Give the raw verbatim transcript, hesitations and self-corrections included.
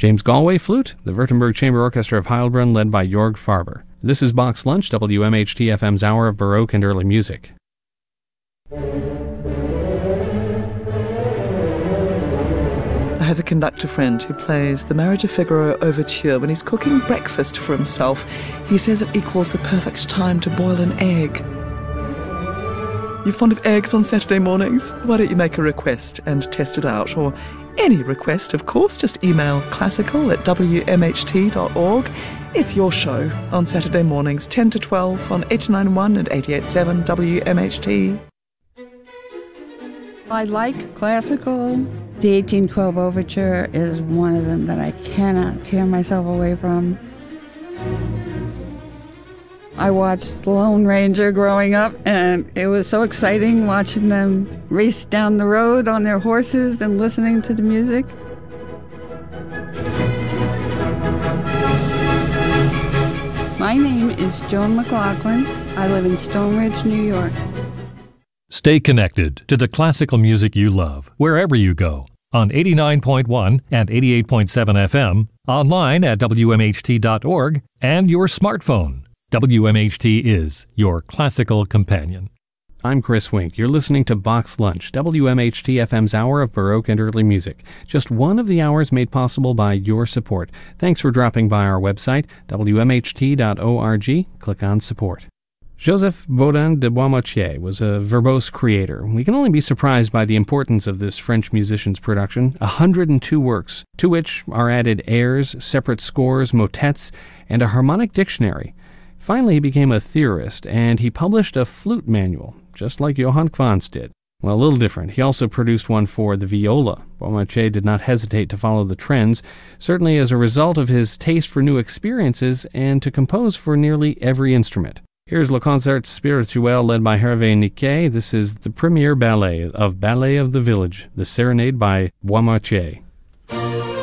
James Galway, flute, the Württemberg Chamber Orchestra of Heilbronn led by Jörg Farber. This is Bach's Lunch, W M H T F M's hour of Baroque and early music. I have a conductor friend who plays the Marriage of Figaro Overture. When he's cooking breakfast for himself, he says it equals the perfect time to boil an egg. You fond of eggs on Saturday mornings? Why don't you make a request and test it out? Or any request, of course, just email classical at w m h t dot org. It's your show on Saturday mornings, ten to twelve on eighty-nine point one and eighty-eight point seven W M H T. I like classical. The eighteen twelve Overture is one of them that I cannot tear myself away from. I watched Lone Ranger growing up, and it was so exciting watching them race down the road on their horses and listening to the music. My name is Joan McLaughlin. I live in Stone Ridge, New York. Stay connected to the classical music you love, wherever you go, on eighty-nine point one and eighty-eight point seven F M, online at w m h t dot org, and your smartphone. W M H T is your classical companion. I'm Chris Wink. You're listening to Bach's Lunch, W M H T F M's hour of Baroque and early music. Just one of the hours made possible by your support. Thanks for dropping by our website, w m h t dot org. Click on Support. Joseph Bodin de Boismortier was a verbose creator. We can only be surprised by the importance of this French musician's production. one hundred two works, to which are added airs, separate scores, motets, and a harmonic dictionary. Finally, he became a theorist, and he published a flute manual, just like Johann Quantz did. Well, a little different. He also produced one for the viola. Boismortier did not hesitate to follow the trends, certainly as a result of his taste for new experiences and to compose for nearly every instrument. Here's Le Concert Spirituel led by Hervé Niquet. This is the premiere ballet of Ballet of the Village, the Serenade by Boismortier.